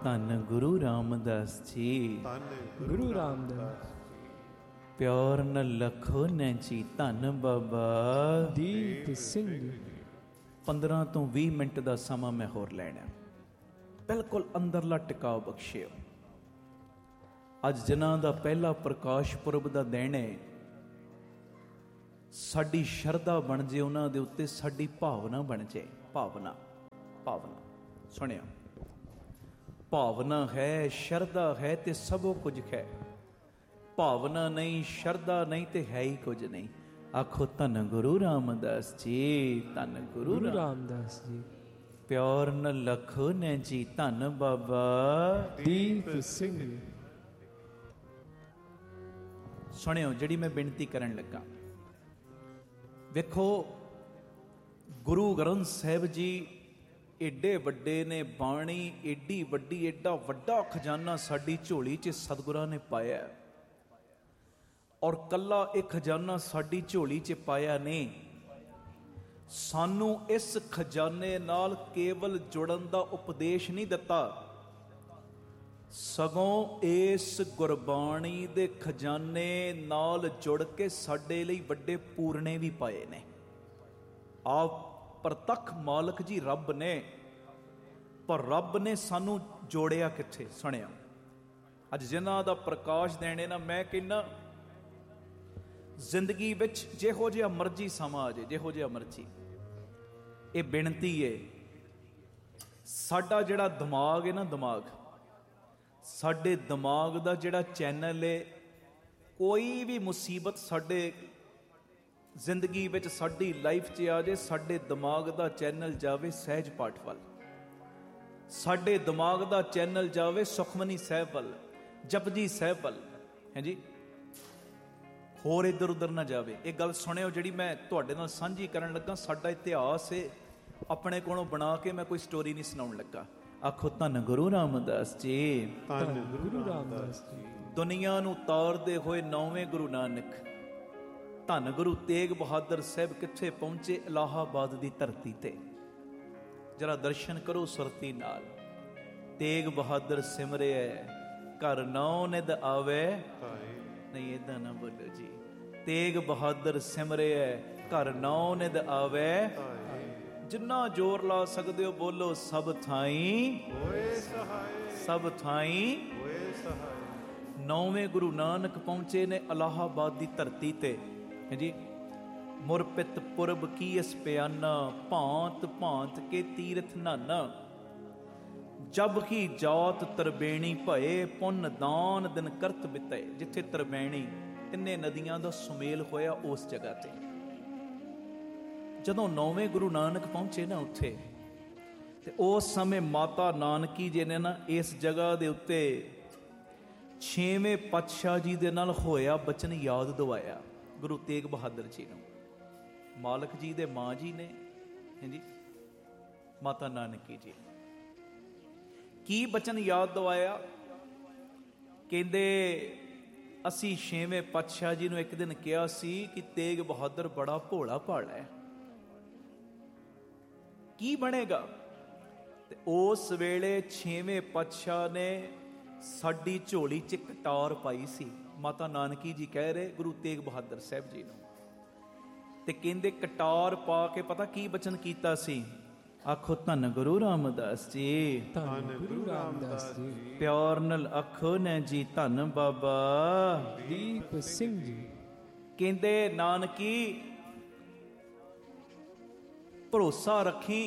ਧੰਨ ਗੁਰੂ ਰਾਮਦਾਸ ਜੀ, ਗੁਰੂ ਰਾਮਦਾਸ ਪਿਆਰ ਨ ਲਖੋ ਨੇ ਜੀ। ਧੰਨ ਬਾਬਾ ਦੀਪ ਸਿੰਘ। 15 ਤੋਂ 20 ਮਿੰਟ ਦਾ ਸਮਾਂ ਮੈਂ ਹੋਰ ਲੈਣਾ, ਬਿਲਕੁਲ ਅੰਦਰਲਾ ਟਿਕਾਅ ਬਖਸ਼ਿਓ। ਅੱਜ ਜਿਨ੍ਹਾਂ ਦਾ ਪਹਿਲਾ ਪ੍ਰਕਾਸ਼ ਪੁਰਬ ਦਾ ਦਿਨ ਹੈ, ਸਾਡੀ ਸ਼ਰਧਾ ਬਣ ਜੇ ਉਹਨਾਂ ਦੇ ਉੱਤੇ, ਸਾਡੀ ਭਾਵਨਾ ਬਣ ਜੇ। ਭਾਵਨਾ ਸੁਣਿਆ, ਭਾਵਨਾ ਹੈ, ਸ਼ਰਧਾ ਹੈ ਤੇ ਸਭੋ ਕੁਝ ਹੈ। ਭਾਵਨਾ ਨਹੀਂ, ਸ਼ਰਧਾ ਨਹੀਂ ਤੇ ਹੈ ਹੀ ਕੁਝ ਨਹੀਂ। ਆਖੋ ਧੰਨ ਗੁਰੂ ਰਾਮਦਾਸ ਜੀ, ਧੰਨ ਗੁਰੂ ਰਾਮਦਾਸ ਜੀ। ਪਿਆਰ ਨ ਲਖੋ ਨੇ ਜੀ। ਧੰਨ ਬਾਬਾ ਦੀਪ ਸਿੰਘ। ਸੁਣਿਓ ਜਿਹੜੀ ਮੈਂ ਬੇਨਤੀ ਕਰਨ ਲੱਗਾ। ਵੇਖੋ, ਗੁਰੂ ਗ੍ਰੰਥ ਸਾਹਿਬ ਜੀ ਏਡੇ ਵੱਡੇ ਨੇ, ਬਾਣੀ ਏਡੀ ਵੱਡੀ, ਏਡਾ ਵੱਡਾ ਖਜ਼ਾਨਾ ਸਾਡੀ ਝੋਲੀ 'ਚ ਸਤਿਗੁਰਾਂ ਨੇ ਪਾਇਆ। ਔਰ ਕੱਲਾ ਇਹ ਖਜ਼ਾਨਾ ਸਾਡੀ ਝੋਲੀ 'ਚ ਪਾਇਆ ਨਹੀਂ, ਸਾਨੂੰ ਇਸ ਖਜ਼ਾਨੇ ਨਾਲ ਕੇਵਲ ਜੁੜਨ ਦਾ ਉਪਦੇਸ਼ ਨਹੀਂ ਦਿੱਤਾ, ਸਗੋਂ ਇਸ ਗੁਰਬਾਣੀ ਦੇ ਖਜ਼ਾਨੇ ਨਾਲ ਜੁੜ ਕੇ ਸਾਡੇ ਲਈ ਵੱਡੇ ਪੂਰਨੇ ਵੀ ਪਾਏ ਨੇ। ਆਪ ਪ੍ਰਤੱਖ ਮਾਲਕ ਜੀ ਰੱਬ ਨੇ, ਪਰ ਰੱਬ ਨੇ ਸਾਨੂੰ ਜੋੜਿਆ ਕਿੱਥੇ? ਸੁਣਿਆ, ਅੱਜ ਜਿਨ੍ਹਾਂ ਦਾ ਪ੍ਰਕਾਸ਼ ਦੇਣੇ ਨਾ, ਮੈਂ ਕਹਿੰਦਾ ਜ਼ਿੰਦਗੀ ਵਿੱਚ ਜਿਹੋ ਜਿਹਾ ਮਰਜ਼ੀ ਸਮਾਂ ਆ ਜੇ, ਜਿਹੋ ਜਿਹਾ ਮਰਜ਼ੀ, ਇਹ ਬੇਨਤੀ ਹੈ, ਸਾਡਾ ਜਿਹੜਾ ਦਿਮਾਗ ਹੈ ਨਾ, ਸਾਡੇ ਦਿਮਾਗ ਦਾ ਜਿਹੜਾ ਚੈਨਲ ਹੈ, ਕੋਈ ਵੀ ਮੁਸੀਬਤ ਸਾਡੇ ਜ਼ਿੰਦਗੀ ਵਿੱਚ, ਸਾਡੀ ਲਾਈਫ 'ਚ ਆ ਜੇ, ਸਾਡੇ ਦਿਮਾਗ ਦਾ ਚੈਨਲ ਜਾਵੇ ਸਹਿਜ ਪਾਠ ਵੱਲ, ਸਾਡੇ ਦਿਮਾਗ ਦਾ ਚੈਨਲ ਜਾਵੇ ਸੁਖਮਨੀ ਸਾਹਿਬ ਵੱਲ, ਜਪਜੀ ਸਾਹਿਬ ਵੱਲ, ਹੈ ਜੀ, ਹੋਰ ਇੱਧਰ ਉੱਧਰ ਨਾ ਜਾਵੇ। ਇਹ ਗੱਲ ਸੁਣਿਓ ਜਿਹੜੀ ਮੈਂ ਤੁਹਾਡੇ ਨਾਲ ਸਾਂਝੀ ਕਰਨ ਲੱਗਾ। ਸਾਡਾ ਇਤਿਹਾਸ ਹੈ, ਆਪਣੇ ਕੋਲੋਂ ਬਣਾ ਕੇ ਮੈਂ ਕੋਈ ਸਟੋਰੀ ਨਹੀਂ ਸੁਣਾਉਣ ਲੱਗਾ। ਆਖੋ ਧੰਨ ਗੁਰੂ ਰਾਮਦਾਸ ਜੀ, ਧੰਨ ਗੁਰੂ ਰਾਮਦਾਸ ਜੀ। ਦੁਨੀਆ ਨੂੰ ਤਾਰਦੇ ਹੋਏ 9ਵੇਂ ਗੁਰੂ ਨਾਨਕ, ਧੰਨ ਗੁਰੂ ਤੇਗ ਬਹਾਦਰ ਸਾਹਿਬ ਕਿੱਥੇ ਪਹੁੰਚੇ? ਇਲਾਹਾਬਾਦ ਦੀ ਧਰਤੀ ਤੇ। ਜਰਾ ਦਰਸ਼ਨ ਕਰੋ ਸੁਰਤੀ ਨਾਲ। ਤੇਗ ਬਹਾਦਰ ਸਿਮਰਿਆ, ਘਰ ਨੌ ਨਿਧ ਆਵੇ। ਨਹੀਂ, ਏਦਾਂ ਨਾ ਬੋਲੋ ਜੀ। ਤੇਗ ਬਹਾਦਰ ਸਿਮਰਿਆ, ਘਰ ਨੌ ਨਿਧ ਆਵੇ। ਜਿੰਨਾ ਜ਼ੋਰ ਲਾ ਸਕਦੇ ਹੋ ਬੋਲੋ, ਸਭ ਥਾਈਂ ਹੋਏ ਸਹਾਇ, ਸਭ ਥਾਈਂ ਹੋਏ ਸਹਾਇ। 9ਵੇਂ ਗੁਰੂ ਨਾਨਕ ਪਹੁੰਚੇ ਨੇ ਇਲਾਹਾਬਾਦ ਦੀ ਧਰਤੀ ਤੇ, ਹੈ ਜੀ। ਮੁਰਪਿਤ ਪੁਰਬ ਕੀ ਇਸ ਪਿਆਨਾ, ਭਾਂਤ ਭਾਂਤ ਕੇ ਤੀਰਥ ਨਾਨਾ। ਜਬ ਕੀ ਜਾਤ ਤਰਬੇਣੀ ਭਏ, ਪੁੰਨ ਦਾਨ ਦਿਨ ਕਰਤ ਬਿਤੇ। ਜਿੱਥੇ ਤਰਬੈਣੀ, ਤਿੰਨੇ ਨਦੀਆਂ ਦਾ ਸੁਮੇਲ ਹੋਇਆ, ਉਸ ਜਗ੍ਹਾ ਤੇ ਜਦੋਂ 9ਵੇਂ ਗੁਰੂ ਨਾਨਕ ਪਹੁੰਚੇ ਨਾ ਉੱਥੇ, ਤੇ ਉਸ ਸਮੇਂ ਮਾਤਾ ਨਾਨਕੀ ਜੀ ਨੇ ਨਾ ਇਸ ਜਗ੍ਹਾ ਦੇ ਉੱਤੇ 6ਵੇਂ ਪਾਤਸ਼ਾਹ ਜੀ ਦੇ ਨਾਲ ਹੋਇਆ ਬਚਨ ਯਾਦ ਦਿਵਾਇਆ ਗੁਰੂ ਤੇਗ ਬਹਾਦਰ ਜੀ ਨੂੰ। ਮਾਲਕ ਜੀ ਦੇ ਮਾਂ ਜੀ ਨੇ, ਹਾਂਜੀ, ਮਾਤਾ ਨਾਨਕੀ ਜੀ। ਕੀ ਬਚਨ ਯਾਦ ਦਿਵਾਇਆ? ਕਹਿੰਦੇ ਅਸੀਂ 6ਵੇਂ ਪਾਤਸ਼ਾਹ ਜੀ ਨੂੰ ਇੱਕ ਦਿਨ ਕਿਹਾ ਸੀ ਕਿ ਤੇਗ ਬਹਾਦਰ ਬੜਾ ਭੋਲਾ ਭਾਲਾ ਹੈ, ਕੀ ਬਣੇਗਾ? ਤੇ ਉਸ ਵੇਲੇ 6ਵੇਂ ਪਾਤਸ਼ਾਹ ਨੇ ਸਾਡੀ ਝੋਲੀ 'ਚ ਕਟਾਰ ਪਾਈ ਸੀ। ਮਾਤਾ ਨਾਨਕੀ ਜੀ ਕਹਿ ਰਹੇ ਗੁਰੂ ਤੇਗ ਬਹਾਦਰ ਸਾਹਿਬ ਜੀ ਨੂੰ, ਤੇ ਕਹਿੰਦੇ ਕਟਾਰ ਪਾ ਕੇ ਪਤਾ ਕੀ ਬਚਨ ਕੀਤਾ ਸੀ? ਆਖੋ ਧੰਨ ਗੁਰੂ ਰਾਮਦਾਸ ਜੀ, ਧੰਨ ਗੁਰੂ ਰਾਮਦਾਸ ਜੀ। ਪਿਆਰ ਨਾਲ ਆਖੋ ਨੇ ਜੀ, ਧੰਨ ਬਾਬਾ ਦੀਪ ਸਿੰਘ ਜੀ। ਕਹਿੰਦੇ ਨਾਨਕੀ ਭਰੋਸਾ ਰੱਖੀ,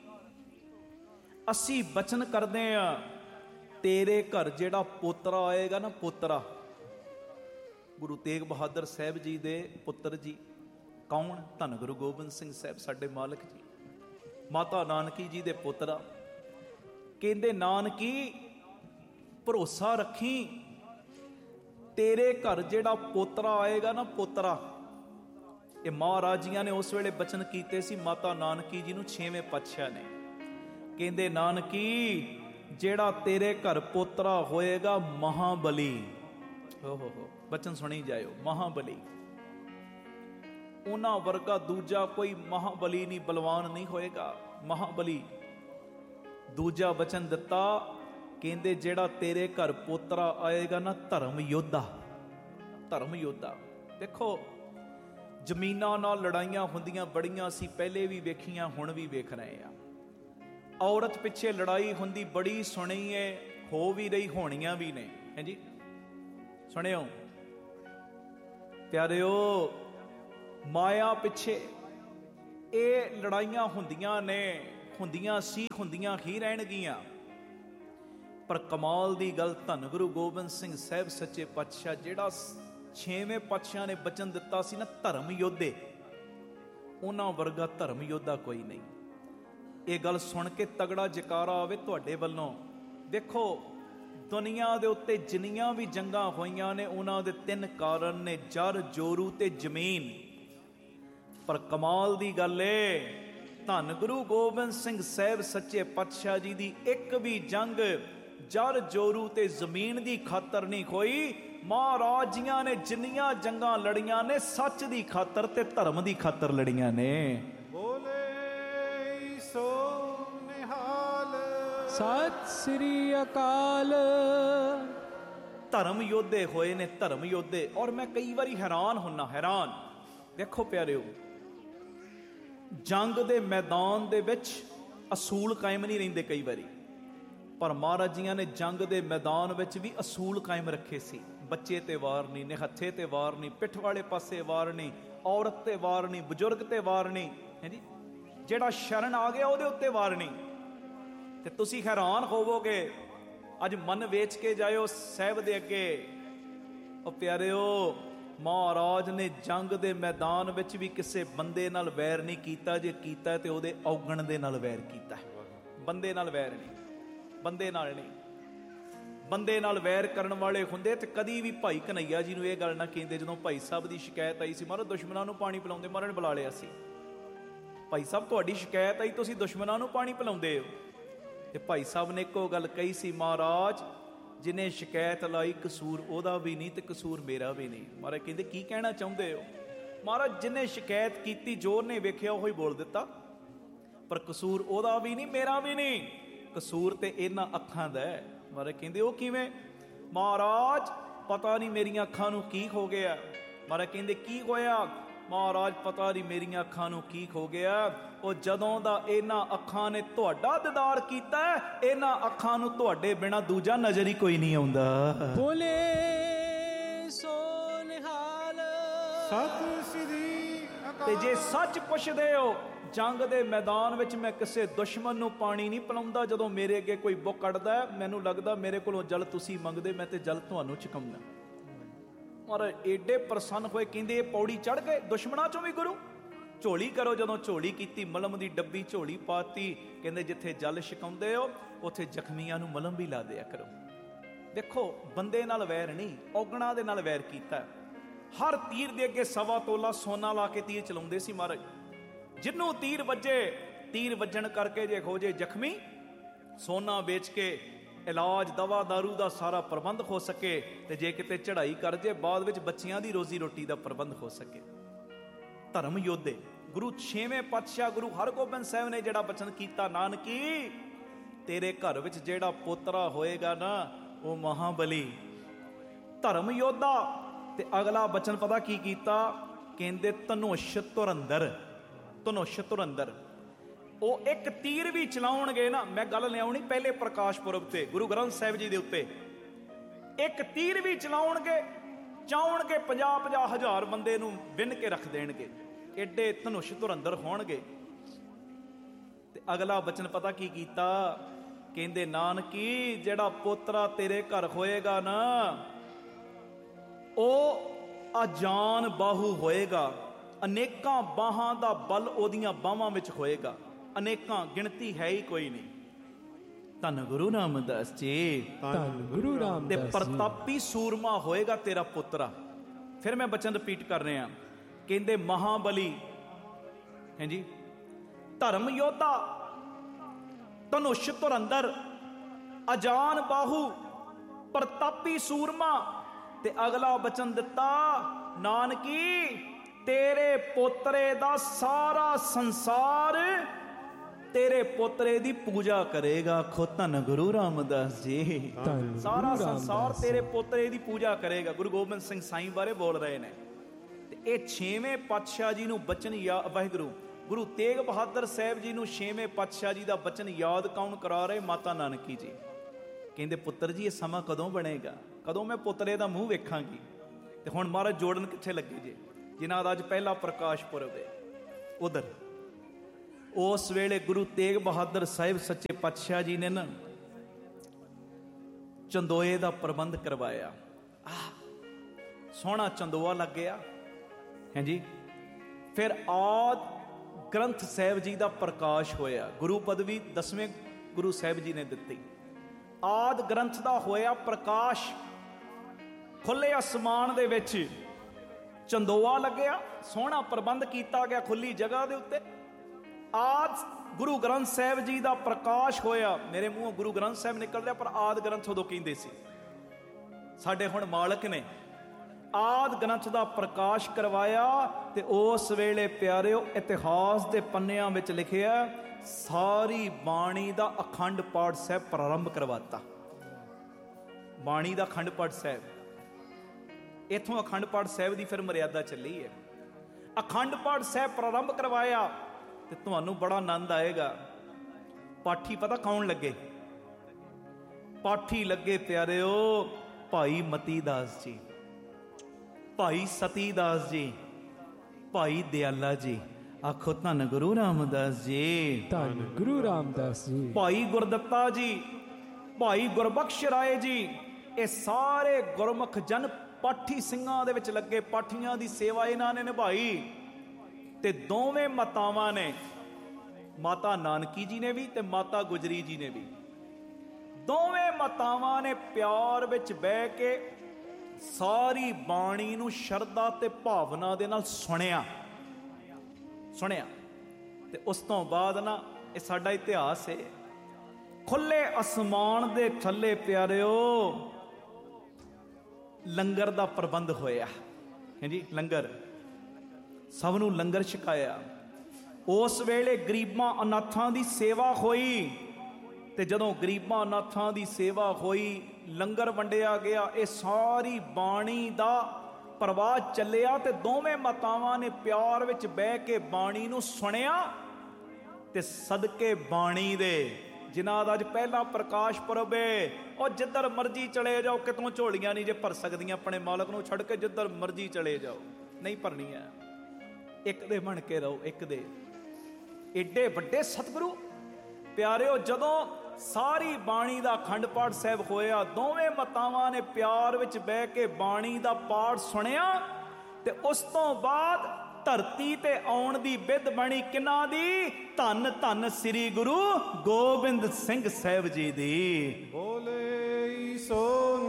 ਅਸੀਂ ਬਚਨ ਕਰਦੇ ਆ, ਤੇਰੇ ਘਰ ਜਿਹੜਾ ਪੋਤਰਾ ਆਏਗਾ ਨਾ, ਪੋਤਰਾ, ਗੁਰੂ ਤੇਗ ਬਹਾਦਰ ਸਾਹਿਬ ਜੀ ਦੇ ਪੁੱਤਰ ਜੀ। ਕੌਣ? ਧੰਨ ਗੁਰੂ ਗੋਬਿੰਦ ਸਿੰਘ ਸਾਹਿਬ, ਸਾਡੇ ਮਾਲਕ ਜੀ, ਮਾਤਾ ਨਾਨਕੀ ਜੀ ਦੇ ਪੁੱਤਰਾ। ਕਹਿੰਦੇ ਨਾਨਕੀ ਭਰੋਸਾ ਰੱਖੀ, ਤੇਰੇ ਘਰ ਜਿਹੜਾ ਪੋਤਰਾ ਆਏਗਾ ਨਾ, ਪੋਤਰਾ। ਇਹ ਮਹਾਰਾਜੀਆਂ ਨੇ ਉਸ ਵੇਲੇ ਬਚਨ ਕੀਤੇ ਸੀ ਮਾਤਾ ਨਾਨਕੀ ਜੀ ਨੂੰ, 6ਵੇਂ ਪਾਤਸ਼ਾਹ ਨੇ। ਕਹਿੰਦੇ ਨਾਨਕੀ ਜਿਹੜਾ ਤੇਰੇ ਘਰ ਪੋਤਰਾ ਹੋਏਗਾ, ਮਹਾਬਲੀ। ਹੋ ਬਚਨ ਸੁਣੀ ਜਾਇਓ, ਮਹਾਬਲੀ। ਉਹਨਾਂ ਵਰਗਾ ਦੂਜਾ ਕੋਈ ਮਹਾਬਲੀ ਨਹੀਂ, ਬਲਵਾਨ ਨਹੀਂ ਹੋਏਗਾ, ਮਹਾਬਲੀ। ਦੂਜਾ ਬਚਨ ਦਿੱਤਾ, ਕਹਿੰਦੇ ਜਿਹੜਾ ਤੇਰੇ ਘਰ ਪੋਤਰਾ ਆਏਗਾ ਨਾ, ਧਰਮ ਯੋਧਾ, ਧਰਮ ਯੋਧਾ। ਦੇਖੋ ਜ਼ਮੀਨਾਂ ਨਾਲ ਲੜਾਈਆਂ ਹੁੰਦੀਆਂ ਬੜੀਆਂ ਸੀ, ਪਹਿਲੇ ਵੀ ਵੇਖੀਆਂ, ਹੁਣ ਵੀ ਵੇਖ ਰਹੇ ਆ। ਔਰਤ ਪਿੱਛੇ ਲੜਾਈ ਹੁੰਦੀ ਬੜੀ ਸੁਣੀ ਏ, ਹੋ ਵੀ ਰਹੀ, ਹੋਣੀਆਂ ਵੀ ਨੇ। ਹਾਂਜੀ ਸੁਣਿਓ ਪਿਆਰਿਓ, ਮਾਇਆ ਪਿੱਛੇ ਇਹ ਲੜਾਈਆਂ ਹੁੰਦੀਆਂ ਨੇ, ਹੁੰਦੀਆਂ ਸੀ, ਹੁੰਦੀਆਂ ਹੀ ਰਹਿਣਗੀਆਂ। ਪਰ ਕਮਾਲ ਦੀ ਗੱਲ, ਧੰਨ ਗੁਰੂ ਗੋਬਿੰਦ ਸਿੰਘ ਸਾਹਿਬ ਸੱਚੇ ਪਾਤਸ਼ਾਹ, ਜਿਹੜਾ 6ਵੇਂ ਪਾਤਸ਼ਾਹ ਨੇ ਬਚਨ ਦਿੱਤਾ ਸੀ ਨਾ, ਧਰਮ ਯੋਧੇ, ਉਹਨਾਂ ਵਰਗਾ ਧਰਮ ਯੋਧਾ ਕੋਈ ਨਹੀਂ। ਇਹ ਗੱਲ ਸੁਣ ਕੇ ਤਗੜਾ ਜਕਾਰਾ ਆਵੇ ਤੁਹਾਡੇ ਵੱਲੋਂ। ਦੇਖੋ ਦੁਨੀਆ ਦੇ ਉੱਤੇ ਜਿੰਨੀਆਂ ਵੀ ਜੰਗਾਂ ਹੋਈਆਂ ਨੇ, ਉਹਨਾਂ ਦੇ 3 ਕਾਰਨ ਨੇ, ਜਰ, ਜੋਰੂ ਤੇ ਜ਼ਮੀਨ। ਪਰ ਕਮਾਲ ਦੀ ਗੱਲ ਏ, ਧੰਨ ਗੁਰੂ ਗੋਬਿੰਦ ਸਿੰਘ ਸਾਹਿਬ ਸੱਚੇ ਪਾਤਸ਼ਾਹ ਜੀ ਦੀ ਇੱਕ ਵੀ ਜੰਗ ਜਰ, ਜੋਰੂ ਤੇ ਜ਼ਮੀਨ ਦੀ ਖਾਤਰ ਨਹੀਂ ਹੋਈ। ਮਹਾਰਾਜ ਜੀਆਂ ਨੇ ਜਿੰਨੀਆਂ ਜੰਗਾਂ ਲੜੀਆਂ ਨੇ, ਸੱਚ ਦੀ ਖਾਤਰ ਤੇ ਧਰਮ ਦੀ ਖਾਤਰ ਲੜੀਆਂ ਨੇ। ਬੋਲੇ ਸੋ ਨਿਹਾਲ, ਸਤਿ ਸ੍ਰੀ ਅਕਾਲ। ਧਰਮ ਯੋਧੇ ਹੋਏ ਨੇ, ਧਰਮ ਯੋਧੇ। ਔਰ ਮੈਂ ਕਈ ਵਾਰੀ ਹੈਰਾਨ ਹੁੰਨਾ, ਹੈਰਾਨ। ਦੇਖੋ ਪਿਆਰਿਓ, ਜੰਗ ਦੇ ਮੈਦਾਨ ਦੇ ਵਿੱਚ ਅਸੂਲ ਕਾਇਮ ਨਹੀਂ ਰਹਿੰਦੇ ਕਈ ਵਾਰੀ, ਪਰ ਮਹਾਰਾਜ ਜੀਆਂ ਨੇ ਜੰਗ ਦੇ ਮੈਦਾਨ ਵਿੱਚ ਵੀ ਅਸੂਲ ਕਾਇਮ ਰੱਖੇ ਸੀ। ਬੱਚੇ ਤੇ ਵਾਰ ਨਹੀਂ, ਨਿਹੱਥੇ ਤੇ ਵਾਰ ਨਹੀਂ, ਪਿੱਠ ਵਾਲੇ ਪਾਸੇ ਵਾਰ ਨਹੀਂ, ਔਰਤ ਤੇ ਵਾਰ ਨਹੀਂ, ਬਜ਼ੁਰਗ ਤੇ ਵਾਰ ਨਹੀਂ, ਹੈ ਜੀ। ਜਿਹੜਾ ਸ਼ਰਨ ਆ ਗਿਆ ਉਹਦੇ ਉੱਤੇ ਵਾਰ ਨਹੀਂ। ਤੇ ਤੁਸੀਂ ਹੈਰਾਨ ਹੋਵੋਗੇ, ਅੱਜ ਮਨ ਵੇਚ ਕੇ ਜਾਇਓ ਸਾਹਿਬ ਦੇ ਅੱਗੇ। ਉਹ ਪਿਆਰਿਓ, ਮਹਾਰਾਜ ਨੇ ਜੰਗ ਦੇ ਮੈਦਾਨ ਵਿੱਚ ਵੀ ਕਿਸੇ ਬੰਦੇ ਨਾਲ ਵੈਰ ਨਹੀਂ ਕੀਤਾ। ਜੇ ਕੀਤਾ ਤੇ ਉਹਦੇ ਔਗਣ ਦੇ ਨਾਲ ਵੈਰ ਕੀਤਾ, ਬੰਦੇ ਨਾਲ ਵੈਰ ਨਹੀਂ, ਬੰਦੇ ਨਾਲ ਨਹੀਂ। ਬੰਦੇ ਨਾਲ ਵੈਰ ਕਰਨ ਵਾਲੇ ਹੁੰਦੇ ਤੇ ਕਦੀ ਵੀ ਭਾਈ ਕਨਈਆ ਜੀ ਨੂੰ ਇਹ ਗੱਲ ਨਾ ਕਹਿੰਦੇ। ਜਦੋਂ ਭਾਈ ਸਾਹਿਬ ਦੀ ਸ਼ਿਕਾਇਤ ਆਈ ਸੀ, ਮਹਾਰਾਜ ਦੁਸ਼ਮਣਾਂ ਨੂੰ ਪਾਣੀ ਪਿਲਾਉਂਦੇ, ਮਹਾਰਾਜ ਨੇ ਬੁਲਾ ਲਿਆ ਸੀ, ਭਾਈ ਸਾਹਿਬ ਤੁਹਾਡੀ ਸ਼ਿਕਾਇਤ ਆਈ, ਤੁਸੀਂ ਦੁਸ਼ਮਣਾਂ ਨੂੰ ਪਾਣੀ ਪਿਲਾਉਂਦੇ ਹੋ। ਤੇ ਭਾਈ ਸਾਹਿਬ ਨੇ ਇੱਕੋ ਗੱਲ ਕਹੀ ਸੀ, ਮਹਾਰਾਜ ਜਿਹਨੇ ਸ਼ਿਕਾਇਤ ਲਾਈ ਕਸੂਰ ਉਹਦਾ ਵੀ ਨਹੀਂ ਤੇ ਕਸੂਰ ਮੇਰਾ ਵੀ ਨਹੀਂ। ਮਹਾਰਾਜ ਕਹਿੰਦੇ ਕੀ ਕਹਿਣਾ ਚਾਹੁੰਦੇ ਹੋ? ਮਹਾਰਾਜ ਜਿਹਨੇ ਸ਼ਿਕਾਇਤ ਕੀਤੀ, ਜੋਰ ਨੇ ਵੇਖਿਆ ਉਹੀ ਬੋਲ ਦਿੱਤਾ, ਪਰ ਕਸੂਰ ਉਹਦਾ ਵੀ ਨਹੀਂ ਮੇਰਾ ਵੀ ਨਹੀਂ, ਕਸੂਰ ਤੇ ਇਹਨਾਂ ਅੱਖਾਂ ਦਾ ਹੈ। ਮਹਾਰਾਜ ਕਹਿੰਦੇ ਉਹ ਕਿਵੇਂ? ਮਹਾਰਾਜ ਪਤਾ ਨਹੀਂ ਮੇਰੀਆਂ ਅੱਖਾਂ ਨੂੰ ਕੀ ਹੋ ਗਿਆ। ਮਹਾਰਾਜ ਕਹਿੰਦੇ ਕੀ ਹੋਇਆ? ਮਹਾਰਾਜ ਪਤਾ ਨਹੀਂ ਮੇਰੀਆਂ ਅੱਖਾਂ ਨੂੰ ਕੀ ਹੋ ਗਿਆ। ਉਹ ਜਦੋਂ ਦਾ ਇਹਨਾਂ ਅੱਖਾਂ ਨੇ ਤੁਹਾਡਾ ਦੀਦਾਰ ਕੀਤਾ, ਇਹਨਾਂ ਅੱਖਾਂ ਨੂੰ ਤੁਹਾਡੇ ਬਿਨਾ ਦੂਜਾ ਨਜ਼ਰ ਹੀ ਕੋਈ ਨਹੀਂ ਆਉਂਦਾ। ਬੋਲੇ ਸੋ ਨਿਹਾਲ, ਸਤਿ ਸ੍ਰੀ ਅਕਾਲ। ਤੇ ਜੇ ਸੱਚ ਪੁੱਛਦੇ ਹੋ, ਜੰਗ ਦੇ ਮੈਦਾਨ ਵਿੱਚ ਮੈਂ ਕਿਸੇ ਦੁਸ਼ਮਣ ਨੂੰ ਪਾਣੀ ਨਹੀਂ ਪਿਲਾਉਂਦਾ। ਜਦੋਂ ਮੇਰੇ ਅੱਗੇ ਕੋਈ ਬੁੱਕ ਕੱਢਦਾ, ਮੈਨੂੰ ਲੱਗਦਾ ਮੇਰੇ ਕੋਲੋਂ ਜਲ ਤੁਸੀਂ ਮੰਗਦੇ, ਮੈਂ ਤੇ ਜਲ ਤੁਹਾਨੂੰ ਚੁਕਾਉਂਦਾ। ਔਰ ਏਡੇ ਪ੍ਰਸੰਨ ਹੋਏ, ਕਹਿੰਦੇ ਇਹ ਪੌੜੀ ਚੜ ਗਏ ਦੁਸ਼ਮਣਾਂ ਚੋਂ ਵੀ ਗੁਰੂ। ਝੋਲੀ ਕਰੋ। ਜਦੋਂ ਝੋਲੀ ਕੀਤੀ, ਮਲਮ ਦੀ ਡੱਬੀ ਝੋਲੀ ਪਾਤੀ। ਕਹਿੰਦੇ ਜਿੱਥੇ ਜਲ ਛਕਾਉਂਦੇ ਹੋ ਉੱਥੇ ਜ਼ਖਮੀਆਂ ਨੂੰ ਮਲਮ ਵੀ ਲਾ ਦਿਆ ਕਰੋ। ਦੇਖੋ ਬੰਦੇ ਨਾਲ ਵੈਰ ਨਹੀਂ, ਔਗਣਾ ਦੇ ਨਾਲ ਵੈਰ ਕੀਤਾ। ਹਰ ਤੀਰ ਦੇ ਅੱਗੇ 1.25 ਤੋਲਾ ਸੋਨਾ ਲਾ ਕੇ ਤੀਰ ਚਲਾਉਂਦੇ ਸੀ ਮਹਾਰਾਜ। ਜਿਹਨੂੰ ਤੀਰ ਵੱਜੇ, ਤੀਰ ਵੱਜਣ ਕਰਕੇ ਜੇ ਹੋ ਜੇ ਜ਼ਖਮੀ, ਸੋਨਾ ਵੇਚ ਕੇ ਇਲਾਜ, ਦਵਾ ਦਾਰੂ ਦਾ ਸਾਰਾ ਪ੍ਰਬੰਧ ਹੋ ਸਕੇ। ਤੇ ਜੇ ਕਿਤੇ ਚੜ੍ਹਾਈ ਕਰ ਜੇ, ਬਾਅਦ ਵਿੱਚ ਬੱਚਿਆਂ ਦੀ ਰੋਜ਼ੀ ਰੋਟੀ ਦਾ ਪ੍ਰਬੰਧ ਹੋ ਸਕੇ। ਧਰਮ ਯੋਧੇ ਗੁਰੂ 6ਵੇਂ ਪਾਤਸ਼ਾਹ ਗੁਰੂ ਹਰਗੋਬਿੰਦ ਸਾਹਿਬ ਨੇ ਜਿਹੜਾ ਬਚਨ ਕੀਤਾ, ਨਾਨਕੀ ਤੇਰੇ ਘਰ ਵਿੱਚ ਜਿਹੜਾ ਪੋਤਰਾ ਹੋਏਗਾ ਨਾ, ਉਹ ਮਹਾਬਲੀ, ਧਰਮ ਯੋਧਾ। ਤੇ ਅਗਲਾ ਬਚਨ ਪਤਾ ਕੀ ਕੀਤਾ? ਕਹਿੰਦੇ ਧਨੁਸ਼ ਧੁਰੰਦਰ, ਧਨੁਸ਼ ਧੁਰੰਦਰ। ਉਹ ਇੱਕ ਤੀਰ ਵੀ ਚਲਾਉਣਗੇ ਨਾ, ਮੈਂ ਗੱਲ ਲਿਆਉਣੀ ਪਹਿਲੇ ਪ੍ਰਕਾਸ਼ ਪੁਰਬ ਤੇ ਗੁਰੂ ਗ੍ਰੰਥ ਸਾਹਿਬ ਜੀ ਦੇ ਉੱਤੇ, ਇੱਕ ਤੀਰ ਵੀ ਚਲਾਉਣਗੇ, ਚਾਉਣਗੇ 50-50 ਹਜ਼ਾਰ ਬੰਦੇ ਨੂੰ ਵਿੰਨ ਕੇ ਰੱਖ ਦੇਣਗੇ। ਏਡੇ ਧਨੁਸ਼ ਧੁਰੰਦਰ ਹੋਣਗੇ। ਤੇ ਅਗਲਾ ਬਚਨ ਪਤਾ ਕੀ ਕੀਤਾ? ਕਹਿੰਦੇ ਨਾਨਕੀ ਜਿਹੜਾ ਪੋਤਰਾ ਤੇਰੇ ਘਰ ਹੋਏਗਾ ਨਾ, ਉਹ ਅਜਾਨ ਬਾਹੂ ਹੋਏਗਾ। ਅਨੇਕਾਂ ਬਾਹਾਂ ਦਾ ਬਲ ਉਹਦੀਆਂ ਬਾਹਾਂ ਵਿੱਚ ਹੋਏਗਾ, ਅਨੇਕਾਂ, ਗਿਣਤੀ ਹੈ ਹੀ ਕੋਈ ਨਹੀਂ। ਧੰਨ ਗੁਰੂ ਰਾਮਦਾਸ ਜੀ, ਧੰਨ ਗੁਰੂ ਰਾਮਦਾਸ ਤੇ ਜੀ। ਪ੍ਰਤਾਪੀ ਸੂਰਮਾ ਹੋਏਗਾ ਤੇਰਾ ਪੁੱਤਰਾ। ਫਿਰ ਮੈਂ ਬਚਨ ਰਿਪੀਟ ਕਰ ਰਿਹਾ। ਕਹਿੰਦੇ ਮਹਾਬਲੀ, ਹਾਂਜੀ, ਧਰਮ ਯੋਧਾ, ਧਨੁਸ਼ ਧੁਰੰਦਰ, ਅਜਾਨ ਬਾਹੂ, ਪ੍ਰਤਾਪੀ ਸੂਰਮਾ। ਤੇ ਅਗਲਾ ਬਚਨ ਦਿੱਤਾ, ਨਾਨਕੀ ਤੇਰੇ ਪੋਤਰੇ ਦਾ ਸਾਰਾ ਸੰਸਾਰ ਤੇਰੇ ਪੋਤਰੇ ਦੀ ਪੂਜਾ ਕਰੇਗਾ। ਆਖੋ ਧੰਨ ਗੁਰੂ ਰਾਮਦਾਸ ਜੀ। ਸਾਰਾ ਸੰਸਾਰ ਤੇਰੇ ਪੋਤਰੇ ਦੀ ਪੂਜਾ ਕਰੇਗਾ। ਗੁਰੂ ਗੋਬਿੰਦ ਸਿੰਘ ਸਾਈਂ ਬਾਰੇ ਬੋਲ ਰਹੇ ਨੇ। ਤੇ ਇਹ 6ਵੇਂ ਪਾਤਸ਼ਾਹ ਜੀ ਨੂੰ ਬਚਨ ਵਾਹਿਗੁਰੂ ਗੁਰੂ ਤੇਗ ਬਹਾਦਰ ਸਾਹਿਬ ਜੀ ਨੂੰ 6ਵੇਂ ਪਾਤਸ਼ਾਹ ਜੀ ਦਾ ਬਚਨ ਯਾਦ ਕੌਣ ਕਰਾ ਰਹੇ? ਮਾਤਾ ਨਾਨਕੀ ਜੀ। ਕਹਿੰਦੇ ਪੁੱਤਰ ਜੀ ਇਹ ਸਮਾਂ ਕਦੋਂ ਬਣੇਗਾ, ਕਦੋਂ ਮੈਂ ਪੁੱਤਰੇ ਦਾ ਮੂੰਹ ਵੇਖਾਂਗੀ? ਤੇ ਹੁਣ ਮਹਾਰਾਜ ਜੋੜਨ ਕਿੱਥੇ ਲੱਗੇ ਜੇ, ਜਿਨ੍ਹਾਂ ਦਾ ਅੱਜ ਪਹਿਲਾ ਪ੍ਰਕਾਸ਼ ਪੁਰਬ ਹੈ। ਉਧਰ ਉਸ ਵੇਲੇ ਗੁਰੂ ਤੇਗ ਬਹਾਦਰ ਸਾਹਿਬ ਸੱਚੇ ਪਾਤਸ਼ਾਹ ਜੀ ਨੇ ਨਾ ਚੰਦੋਏ ਦਾ ਪ੍ਰਬੰਧ ਕਰਵਾਇਆ। ਸੋਹਣਾ ਚੰਦੋਆ ਲੱਗ ਗਿਆ ਹੈ ਜੀ। ਫਿਰ ਆਦਿ ਗ੍ਰੰਥ ਸਾਹਿਬ ਜੀ ਦਾ ਪ੍ਰਕਾਸ਼ ਹੋਇਆ। ਗੁਰੂ ਪਦਵੀ 10ਵੇਂ ਗੁਰੂ ਸਾਹਿਬ ਜੀ ਨੇ ਦਿੱਤੀ। ਆਦਿ ਗ੍ਰੰਥ ਦਾ ਹੋਇਆ ਪ੍ਰਕਾਸ਼। ਖੁੱਲੇ ਅਸਮਾਨ ਦੇ ਵਿੱਚ ਚੰਦੋਆ ਲੱਗਿਆ, ਸੋਹਣਾ ਪ੍ਰਬੰਧ ਕੀਤਾ ਗਿਆ ਖੁੱਲੀ ਜਗ੍ਹਾ ਦੇ ਉੱਤੇ। ਆਦਿ ਗੁਰੂ ਗ੍ਰੰਥ ਸਾਹਿਬ ਜੀ ਦਾ ਪ੍ਰਕਾਸ਼ ਹੋਇਆ। ਮੇਰੇ ਮੂੰਹੋਂ ਗੁਰੂ ਗ੍ਰੰਥ ਸਾਹਿਬ ਨਿਕਲ ਰਿਹਾ, ਪਰ ਆਦਿ ਗ੍ਰੰਥ ਉਦੋਂ ਕਹਿੰਦੇ ਸੀ। ਸਾਡੇ ਹੁਣ ਮਾਲਕ ਨੇ ਆਦਿ ਗ੍ਰੰਥ ਦਾ ਪ੍ਰਕਾਸ਼ ਕਰਵਾਇਆ। ਤੇ ਉਸ ਵੇਲੇ ਪਿਆਰਿਓ ਇਤਿਹਾਸ ਦੇ ਪੰਨਿਆਂ ਵਿੱਚ ਲਿਖਿਆ ਸਾਰੀ ਬਾਣੀ ਦਾ ਅਖੰਡ ਪਾਠ ਸਾਹਿਬ ਪ੍ਰਾਰੰਭ ਕਰਵਾਤਾ। ਬਾਣੀ ਦਾ ਅਖੰਡ ਪਾਠ ਸਾਹਿਬ, ਇੱਥੋਂ ਅਖੰਡ ਪਾਠ ਸਾਹਿਬ ਦੀ ਫਿਰ ਮਰਿਆਦਾ ਚੱਲੀ ਹੈ। ਅਖੰਡ ਪਾਠ ਸਾਹਿਬ ਪ੍ਰਾਰੰਭ ਕਰਵਾਇਆ ਤੇ ਤੁਹਾਨੂੰ ਬੜਾ ਆਨੰਦ ਆਏਗਾ। ਪਾਠੀ ਪਤਾ ਕੌਣ ਲੱਗੇ? ਪਾਠੀ ਲੱਗੇ ਪਿਆਰਿਓ ਭਾਈ ਮਤੀ ਦਾਸ ਜੀ, ਭਾਈ ਸਤੀ ਦਾਸ ਜੀ, ਭਾਈ ਦਿਆਲਾ ਜੀ। ਆਖੋ ਧੰਨ ਗੁਰੂ ਰਾਮਦਾਸ ਜੀ। ਧੰਨ ਗੁਰੂ ਰਾਮਦਾਸ ਜੀ। ਭਾਈ ਗੁਰਦੱਤਾ ਜੀ, ਭਾਈ ਗੁਰਬਖਸ਼ ਰਾਏ ਜੀ। ਇਹ ਸਾਰੇ ਗੁਰਮੁਖ ਜਨ ਪਾਠੀ ਸਿੰਘਾਂ ਦੇ ਵਿੱਚ ਲੱਗੇ। ਪਾਠੀਆਂ ਦੀ ਸੇਵਾ ਇਹਨਾਂ ਨੇ ਨਿਭਾਈ। ਤੇ ਦੋਵੇਂ ਮਾਤਾਵਾਂ ਨੇ, ਮਾਤਾ ਨਾਨਕੀ ਜੀ ਨੇ ਵੀ ਤੇ ਮਾਤਾ ਗੁਜਰੀ ਜੀ ਨੇ ਵੀ, ਦੋਵੇਂ ਮਾਤਾਵਾਂ ਨੇ ਪਿਆਰ ਵਿੱਚ ਬਹਿ ਕੇ ਸਾਰੀ ਬਾਣੀ ਨੂੰ ਸ਼ਰਧਾ ਤੇ ਭਾਵਨਾ ਦੇ ਨਾਲ ਸੁਣਿਆ। ਤੇ ਉਸ ਤੋਂ ਬਾਅਦ ਨਾ, ਇਹ ਸਾਡਾ ਇਤਿਹਾਸ ਹੈ, ਖੁੱਲੇ ਅਸਮਾਨ ਦੇ ਥੱਲੇ ਪਿਆਰਿਓ ਲੰਗਰ ਦਾ ਪ੍ਰਬੰਧ ਹੋਇਆ ਹੈ ਜੀ। ਲੰਗਰ, ਸਭ ਨੂੰ ਲੰਗਰ ਛਕਾਇਆ। ਉਸ ਵੇਲੇ ਗਰੀਬਾਂ ਅਨਾਥਾਂ ਦੀ ਸੇਵਾ ਹੋਈ। ਤੇ ਜਦੋਂ ਗਰੀਬਾਂ ਅਨਾਥਾਂ ਦੀ ਸੇਵਾ ਹੋਈ, ਲੰਗਰ ਵੰਡਿਆ ਗਿਆ। ਇਹ ਸਾਰੀ ਬਾਣੀ ਦਾ ਪ੍ਰਵਾਹ ਚੱਲਿਆ। ਤੇ ਦੋਵੇਂ ਮਾਤਾਵਾਂ ਨੇ ਪਿਆਰ ਵਿੱਚ ਬਹਿ ਕੇ ਬਾਣੀ ਨੂੰ ਸੁਣਿਆ। ਤੇ ਸਦਕੇ ਬਾਣੀ ਦੇ ਜਿਨ੍ਹਾਂ ਦਾ ਅੱਜ ਪਹਿਲਾ ਪ੍ਰਕਾਸ਼ ਪੁਰਬ ਹੈ, ਉਹ ਜਿੱਧਰ ਮਰਜ਼ੀ ਚਲੇ ਜਾਓ, ਕਿਤੋਂ ਝੋਲੀਆਂ ਨਹੀਂ ਜੇ ਭਰ ਸਕਦੀਆਂ ਆਪਣੇ ਮਾਲਕ ਨੂੰ ਛੱਡ ਕੇ। ਜਿੱਧਰ ਮਰਜ਼ੀ ਚਲੇ ਜਾਓ, ਨਹੀਂ ਭਰਨੀਆਂ। ਇੱਕ ਦੇ ਬਣ ਕੇ ਰਹੋ, ਇੱਕ ਦੇ। ਏਡੇ ਵੱਡੇ ਸਤਿਗੁਰੂ ਪਿਆਰਿਓ, ਜਦੋਂ ਸਾਰੀ ਬਾਣੀ ਦਾ ਅਖੰਡ ਪਾਠ ਸਾਹਿਬ ਹੋਇਆ, ਦੋਵੇਂ ਮਾਤਾਵਾਂ ਨੇ ਪਿਆਰ ਵਿੱਚ ਬਹਿ ਕੇ ਬਾਣੀ ਦਾ ਪਾਠ ਸੁਣਿਆ। ਤੇ ਉਸ ਤੋਂ ਬਾਅਦ ਧਰਤੀ ਤੇ ਆਉਣ ਦੀ ਬਿਧ ਬਣੀ ਕਿਹਨਾਂ ਦੀ? ਧੰਨ ਧੰਨ ਸ੍ਰੀ ਗੁਰੂ ਗੋਬਿੰਦ ਸਿੰਘ ਸਾਹਿਬ ਜੀ ਦੀ। ਬੋਲੇ ਸੋ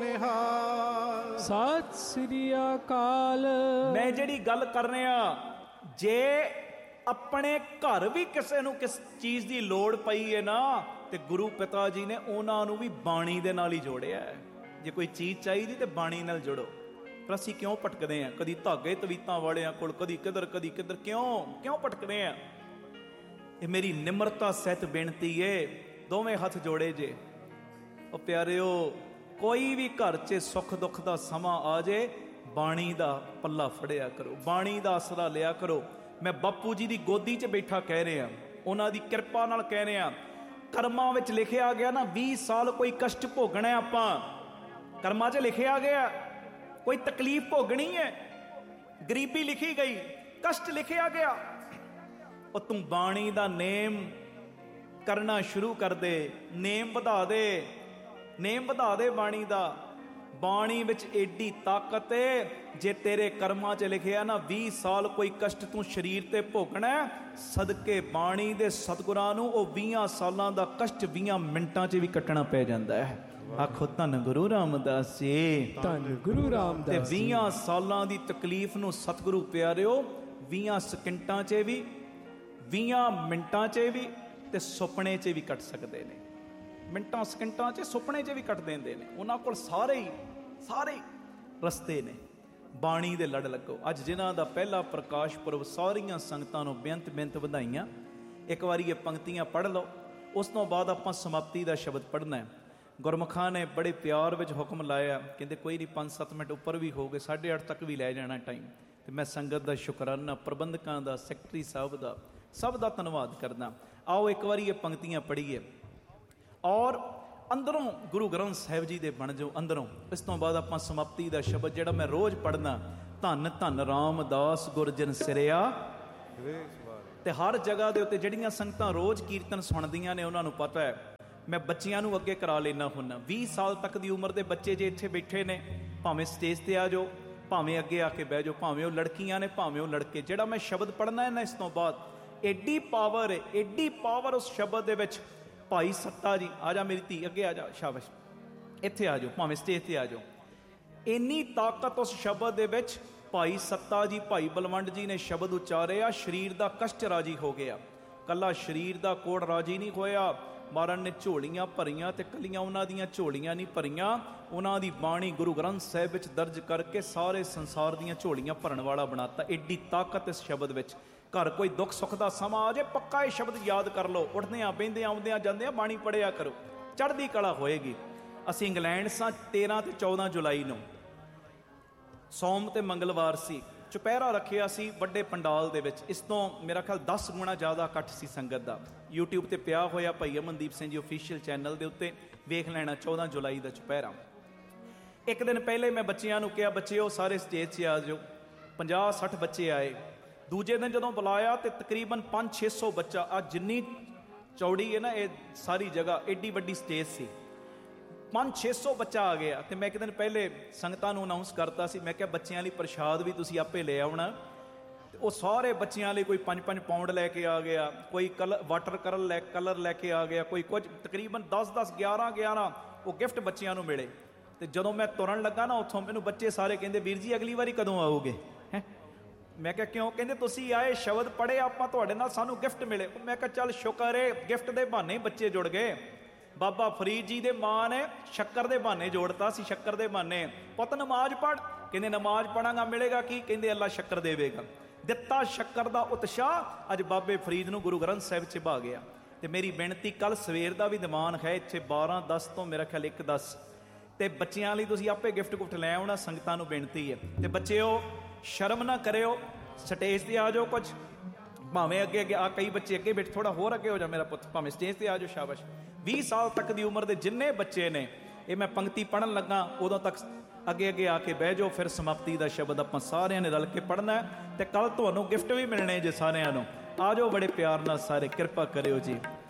ਨਿਹਾਲ। ਸਤਿ ਸ੍ਰੀ ਅਕਾਲ। ਮੈਂ ਜਿਹੜੀ ਗੱਲ ਕਰ ਰਿਹਾ, ਜੇ ਆਪਣੇ ਘਰ ਵੀ ਕਿਸੇ ਨੂੰ ਕਿਸ ਚੀਜ਼ ਦੀ ਲੋੜ ਪਈ ਹੈ ਨਾ, ਤੇ ਗੁਰੂ ਪਿਤਾ ਜੀ ਨੇ ਉਹਨਾਂ ਨੂੰ ਵੀ ਬਾਣੀ ਦੇ ਨਾਲ ਹੀ ਜੋੜਿਆ ਹੈ। ਜੇ ਕੋਈ ਚੀਜ਼ ਚਾਹੀਦੀ ਤੇ ਬਾਣੀ ਨਾਲ ਜੋੜੋ। ਪਰ ਅਸੀਂ ਕਿਉਂ ਭਟਕਦੇ ਹਾਂ? ਕਦੀ ਧਾਗੇ ਤਵੀਤਾਂ ਵਾਲਿਆਂ ਕੋਲ, ਕਦੀ ਕਿੱਧਰ ਕਦੀ ਕਿੱਧਰ। ਕਿਉਂ ਭਟਕਦੇ ਹਾਂ? ਇਹ ਮੇਰੀ ਨਿਮਰਤਾ ਸਹਿਤ ਬੇਨਤੀ ਏ, ਦੋਵੇਂ ਹੱਥ ਜੋੜੇ ਜੇ। ਉਹ ਪਿਆਰਿਓ, ਕੋਈ ਵੀ ਘਰ 'ਚ ਸੁੱਖ ਦੁੱਖ ਦਾ ਸਮਾਂ ਆ ਜੇ, ਬਾਣੀ ਦਾ ਪੱਲਾ ਫੜਿਆ ਕਰੋ, ਬਾਣੀ ਦਾ ਆਸਰਾ ਲਿਆ ਕਰੋ। ਮੈਂ ਬਾਪੂ ਜੀ ਦੀ ਗੋਦੀ 'ਚ ਬੈਠਾ ਕਹਿ ਰਿਹਾ, ਉਹਨਾਂ ਦੀ ਕਿਰਪਾ ਨਾਲ ਕਹਿ ਰਿਹਾ। ਕਰਮਾਂ ਵਿੱਚ ਲਿਖਿਆ ਗਿਆ ਨਾ, 20 ਸਾਲ ਕੋਈ ਕਸ਼ਟ ਭੋਗਣਾ ਆਪਾਂ। ਕਰਮਾਂ 'ਚ ਲਿਖਿਆ ਗਿਆ ਕੋਈ ਤਕਲੀਫ ਭੋਗਣੀ ਹੈ। ਗਰੀਬੀ ਲਿਖੀ ਗਈ, ਕਸ਼ਟ ਲਿਖਿਆ ਗਿਆ। ਉਹ ਤੂੰ ਬਾਣੀ ਦਾ ਨੇਮ ਕਰਨਾ ਸ਼ੁਰੂ ਕਰ ਦੇ, ਨੇਮ ਵਧਾ ਦੇ, ਨੇਮ ਵਧਾ ਦੇ ਬਾਣੀ ਦਾ। ਬਾਣੀ ਵਿੱਚ ਏਡੀ ਤਾਕਤ ਏ, ਜੇ ਤੇਰੇ ਕਰਮਾਂ 'ਚ ਲਿਖਿਆ ਨਾ 20 ਸਾਲ ਕੋਈ ਕਸ਼ਟ ਤੂੰ ਸਰੀਰ ਤੇ ਭੋਗਣਾ, ਸਦਕੇ ਬਾਣੀ ਦੇ ਸਤਿਗੁਰਾਂ ਨੂੰ ਉਹ 20 ਸਾਲਾਂ ਦਾ ਕਸ਼ਟ 20 ਮਿੰਟਾਂ 'ਚ ਵੀ ਕੱਟਣਾ ਪੈ ਜਾਂਦਾ ਹੈ। ਆਖੋ ਧੰਨ ਗੁਰੂ ਰਾਮਦਾਸ ਜੀ। ਧੰਨ ਗੁਰੂ ਰਾਮਦਾਸ। ਤੇ 20 ਸਾਲਾਂ ਦੀ ਤਕਲੀਫ ਨੂੰ ਸਤਿਗੁਰੂ ਪਿਆਰਿਓ 20 ਸਕਿੰਟਾਂ 'ਚ ਵੀ, 20 ਮਿੰਟਾਂ 'ਚ ਵੀ ਤੇ ਸੁਪਨੇ 'ਚ ਵੀ ਕੱਟ ਸਕਦੇ ਨੇ। ਮਿੰਟਾਂ ਸਕਿੰਟਾਂ 'ਚ ਸੁਪਨੇ 'ਚ ਵੀ ਕੱਟ ਦਿੰਦੇ ਨੇ। ਉਹਨਾਂ ਕੋਲ ਸਾਰੇ ਰਸਤੇ ਨੇ। ਬਾਣੀ ਦੇ ਲੜ ਲੱਗੋ। ਅੱਜ ਜਿਨ੍ਹਾਂ ਦਾ ਪਹਿਲਾ ਪ੍ਰਕਾਸ਼ ਪੁਰਬ, ਸਾਰੀਆਂ ਸੰਗਤਾਂ ਨੂੰ ਬੇਨਤ ਵਧਾਈਆਂ। ਇੱਕ ਵਾਰੀ ਇਹ ਪੰਕਤੀਆਂ ਪੜ੍ਹ ਲਓ, ਉਸ ਤੋਂ ਬਾਅਦ ਆਪਾਂ ਸਮਾਪਤੀ ਦਾ ਸ਼ਬਦ ਪੜ੍ਹਨਾ ਹੈ। ਗੁਰਮੁਖਾਂ ਨੇ ਬੜੇ ਪਿਆਰ ਵਿੱਚ ਹੁਕਮ ਲਾਇਆ, ਕਹਿੰਦੇ ਕੋਈ ਨਹੀਂ 5-7 ਮਿੰਟ ਉੱਪਰ ਵੀ ਹੋ ਗਏ, 8:30 ਤੱਕ ਵੀ ਲੈ ਜਾਣਾ ਟਾਈਮ। ਤੇ ਮੈਂ ਸੰਗਤ ਦਾ ਸ਼ੁਕਰਾਨਾ, ਪ੍ਰਬੰਧਕਾਂ ਦਾ, ਸੈਕਟਰੀ ਸਾਹਿਬ ਦਾ, ਸਭ ਦਾ ਧੰਨਵਾਦ ਕਰਦਾ। ਆਓ ਇੱਕ ਵਾਰੀ ਇਹ ਪੰਕਤੀਆਂ ਪੜ੍ਹੀਏ ਔਰ ਅੰਦਰੋਂ ਗੁਰੂ ਗ੍ਰੰਥ ਸਾਹਿਬ ਜੀ ਦੇ ਬਣ ਜਾਓ ਅੰਦਰੋਂ। ਇਸ ਤੋਂ ਬਾਅਦ ਆਪਾਂ ਸਮਾਪਤੀ ਦਾ ਸ਼ਬਦ ਜਿਹੜਾ ਮੈਂ ਰੋਜ਼ ਪੜ੍ਹਨਾ, ਧੰਨ ਧੰਨ ਰਾਮਦਾਸ ਗੁਰਜਨ ਸਿਰਿਆ। ਤੇ ਹਰ ਜਗ੍ਹਾ ਦੇ ਉੱਤੇ ਜਿਹੜੀਆਂ ਸੰਗਤਾਂ ਰੋਜ਼ ਕੀਰਤਨ ਸੁਣਦੀਆਂ ਨੇ ਉਹਨਾਂ ਨੂੰ ਪਤਾ ਹੈ, ਮੈਂ ਬੱਚਿਆਂ ਨੂੰ ਅੱਗੇ ਕਰਾ ਲੈਣਾ ਹੁੰਦਾ। 20 ਸਾਲ ਤੱਕ ਦੀ ਉਮਰ ਦੇ ਬੱਚੇ ਜੇ ਇੱਥੇ ਬੈਠੇ ਨੇ, ਭਾਵੇਂ ਸਟੇਜ ਤੇ ਆ ਜਾਓ, ਭਾਵੇਂ ਅੱਗੇ ਆ ਕੇ ਬਹਿ ਜਾਓ, ਭਾਵੇਂ ਉਹ ਲੜਕੀਆਂ ਨੇ ਭਾਵੇਂ ਉਹ ਲੜਕੇ, ਜਿਹੜਾ ਮੈਂ ਸ਼ਬਦ ਪੜ੍ਹਨਾ ਹੈ ਨਾ ਇਸ ਤੋਂ ਬਾਅਦ ਐਡੀ ਪਾਵਰ ਹੈ, ਐਡੀ ਪਾਵਰ ਉਸ ਸ਼ਬਦ ਦੇ ਵਿੱਚ। ਭਾਈ ਸੱਤਾ ਜੀ ਆ ਜਾ, ਮੇਰੀ ਧੀ ਅੱਗੇ ਆ ਜਾ, ਸ਼ਾਬਾਸ਼, ਇੱਥੇ ਆ ਜਾਓ, ਭਾਵੇਂ ਸਟੇਜ ਤੇ ਆ ਜਾਓ। ਇੰਨੀ ਤਾਕਤ ਉਸ ਸ਼ਬਦ ਦੇ ਵਿੱਚ। ਭਾਈ ਸੱਤਾ ਜੀ, ਭਾਈ ਬਲਵੰਡ ਜੀ ਨੇ ਸ਼ਬਦ ਉਚਾਰਿਆ, ਸਰੀਰ ਦਾ ਕਸ਼ਟ ਰਾਜੀ ਹੋ ਗਿਆ, ਕੱਲਾ ਸਰੀਰ ਦਾ ਕੋੜ ਰਾਜੀ ਨਹੀਂ ਹੋਇਆ। ਮਹਾਰਾਜ ਨੇ ਝੋਲੀਆਂ ਭਰੀਆਂ ਤੇ ਕੱਲੀਆਂ ਉਹਨਾਂ ਦੀਆਂ ਝੋਲੀਆਂ ਨਹੀਂ ਭਰੀਆਂ, ਉਹਨਾਂ ਦੀ ਬਾਣੀ ਗੁਰੂ ਗ੍ਰੰਥ ਸਾਹਿਬ ਵਿੱਚ ਦਰਜ ਕਰਕੇ ਸਾਰੇ ਸੰਸਾਰ ਦੀਆਂ ਝੋਲੀਆਂ ਭਰਨ ਵਾਲਾ ਬਣਾਤਾ। ਐਡੀ ਤਾਕਤ ਇਸ ਸ਼ਬਦ ਵਿੱਚ। ਘਰ ਕੋਈ ਦੁੱਖ ਸੁੱਖ ਦਾ ਸਮਾਂ ਆ ਜਾਏ, ਪੱਕਾ ਇਹ ਸ਼ਬਦ ਯਾਦ ਕਰ ਲਓ, ਉੱਠਦਿਆਂ ਬਹਿੰਦਿਆਂ ਆਉਂਦਿਆਂ ਜਾਂਦਿਆਂ ਬਾਣੀ ਪੜ੍ਹਿਆ ਕਰੋ, ਚੜ੍ਹਦੀ ਕਲਾ ਹੋਏਗੀ। ਅਸੀਂ ਇੰਗਲੈਂਡ ਸਾਂ, 13 ਤੇ 14 ਜੁਲਾਈ ਨੂੰ, ਸੋਮ ਤੇ ਮੰਗਲਵਾਰ ਸੀ, ਚੁਪਹਿਰਾ ਰੱਖਿਆ ਸੀ ਵੱਡੇ ਪੰਡਾਲ ਦੇ ਵਿੱਚ। ਇਸ ਤੋਂ ਮੇਰਾ ਖਿਆਲ 10 ਗੁਣਾ ਜ਼ਿਆਦਾ ਇਕੱਠ ਸੀ ਸੰਗਤ ਦਾ। YouTube ਤੇ ਪਿਆ ਹੋਇਆ ਭਾਈ ਅਮਨਦੀਪ ਸਿੰਘ ਜੀ ਆਫੀਸ਼ੀਅਲ ਚੈਨਲ ਦੇ ਉੱਤੇ, ਵੇਖ ਲੈਣਾ। 14 ਜੁਲਾਈ ਦਾ ਚੁਪਹਿਰਾ। ਇੱਕ ਦਿਨ ਪਹਿਲੇ ਮੈਂ ਬੱਚਿਆਂ ਨੂੰ ਕਿਹਾ, ਬੱਚਿਓ ਸਾਰੇ ਸਟੇਜ 'ਤੇ ਆ ਜਾਓ। 50-60 ਬੱਚੇ ਆਏ। ਦੂਜੇ ਦਿਨ ਜਦੋਂ ਬੁਲਾਇਆ ਤੇ ਤਕਰੀਬਨ 500-600 ਬੱਚਾ। ਆ ਜਿੰਨੀ ਚੌੜੀ ਹੈ ਨਾ ਇਹ ਸਾਰੀ ਜਗ੍ਹਾ, ਐਡੀ ਵੱਡੀ ਸਟੇਜ ਸੀ, 500-600 ਬੱਚਾ ਆ ਗਿਆ। ਤੇ ਮੈਂ ਇੱਕ ਦਿਨ ਪਹਿਲੇ ਸੰਗਤਾਂ ਨੂੰ ਅਨਾਉਂਸ ਕਰਤਾ ਸੀ, ਮੈਂ ਕਿਹਾ ਬੱਚਿਆਂ ਲਈ ਪ੍ਰਸ਼ਾਦ ਵੀ ਤੁਸੀਂ ਆਪੇ ਲੈ ਆਉਣਾ। ਤੇ ਉਹ ਸਾਰੇ ਬੱਚਿਆਂ ਲਈ ਕੋਈ 5-5 ਪਾਉਂਡ ਲੈ ਕੇ ਆ ਗਿਆ, ਕੋਈ ਵਾਟਰ ਕਲਰ ਲੈ ਕੇ ਆ ਗਿਆ, ਕੋਈ ਕੁਝ, ਤਕਰੀਬਨ 10-10 11-11 ਉਹ ਗਿਫਟ ਬੱਚਿਆਂ ਨੂੰ ਮਿਲੇ। ਤੇ ਜਦੋਂ ਮੈਂ ਤੁਰਨ ਲੱਗਾ ਨਾ ਉੱਥੋਂ, ਮੈਨੂੰ ਬੱਚੇ ਸਾਰੇ ਕਹਿੰਦੇ ਵੀਰ ਜੀ ਅਗਲੀ ਵਾਰੀ ਕਦੋਂ ਆਓਗੇ? ਮੈਂ ਕਿਹਾ ਕਿਉਂ? ਕਹਿੰਦੇ ਤੁਸੀਂ ਆਏ, ਸ਼ਬਦ ਪੜ੍ਹੇ ਆਪਾਂ ਤੁਹਾਡੇ ਨਾਲ, ਸਾਨੂੰ ਗਿਫਟ ਮਿਲੇ। ਮੈਂ ਕਿਹਾ ਚੱਲ ਸ਼ੁਕਰ ਏ, ਗਿਫਟ ਦੇ ਬਹਾਨੇ ਬੱਚੇ ਜੁੜ ਗਏ। ਬਾਬਾ ਫਰੀਦ ਜੀ ਦੇ ਮਾਂ ਨੇ ਸ਼ੱਕਰ ਦੇ ਬਹਾਨੇ ਜੋੜਤਾ ਸੀ, ਸ਼ੱਕਰ ਦੇ ਬਹਾਨੇ। ਪੁੱਤ ਨਮਾਜ਼ ਪੜ੍ਹ, ਕਹਿੰਦੇ ਨਮਾਜ਼ ਪੜਾਂਗਾ, ਮਿਲੇਗਾ ਕੀ? ਕਹਿੰਦੇ ਅੱਲਾ ਸ਼ੱਕਰ ਦੇਵੇਗਾ। ਦਿੱਤਾ ਸ਼ੱਕਰ ਦਾ ਉਤਸ਼ਾਹ ਅੱਜ ਬਾਬੇ ਫਰੀਦ ਨੂੰ ਗੁਰੂ ਗ੍ਰੰਥ ਸਾਹਿਬ 'ਚ ਭਾ ਗਿਆ। ਤੇ ਮੇਰੀ ਬੇਨਤੀ, ਕੱਲ ਸਵੇਰ ਦਾ ਵੀ ਦੀਵਾਨ ਹੈ ਇੱਥੇ 12-10 ਤੋਂ ਮੇਰਾ ਖਿਆਲ 1-10, ਤੇ ਬੱਚਿਆਂ ਲਈ ਤੁਸੀਂ ਆਪੇ ਗਿਫਟ ਲੈ ਆਉਣਾ। ਸੰਗਤਾਂ ਨੂੰ ਬੇਨਤੀ ਹੈ, ਤੇ ਬੱਚਿਓ ਸ਼ਰਮ ਨਾ ਕਰਿਓ, ਸਟੇਜ ਤੇ ਆ ਜਾਓ। ਕੁਝ ਭਾਵੇਂ ਅੱਗੇ ਆ, ਕਈ ਬੱਚੇ ਅੱਗੇ ਬੈਠ, ਥੋੜਾ ਹੋਰ ਅੱਗੇ ਹੋ ਜਾ ਮੇਰਾ ਪੁੱਤ, ਭਾਵੇਂ ਸਟੇਜ ਤੇ ਆ ਜਾਓ, ਸ਼ਾਬਾਸ਼। 20 ਸਾਲ ਤੱਕ ਦੀ ਉਮਰ ਦੇ ਜਿੰਨੇ ਬੱਚੇ ਨੇ, ਇਹ ਮੈਂ ਪੰਕਤੀ ਪੜ੍ਹਨ ਲੱਗਾ ਉਦੋਂ ਤੱਕ ਅੱਗੇ ਆ ਕੇ ਬਹਿ ਜਾਓ। ਫਿਰ ਸਮਾਪਤੀ ਦਾ ਸ਼ਬਦ ਆਪਾਂ ਸਾਰਿਆਂ ਨੇ ਰਲ ਕੇ ਪੜ੍ਹਨਾ। ਤੇ ਕੱਲ ਤੁਹਾਨੂੰ ਗਿਫਟ ਵੀ ਮਿਲਣੇ ਜੇ ਸਾਰਿਆਂ ਨੂੰ। ਆ ਜਾਓ ਬੜੇ ਪਿਆਰ ਨਾਲ ਸਾਰੇ, ਕਿਰਪਾ ਕਰਿਓ ਜੀ।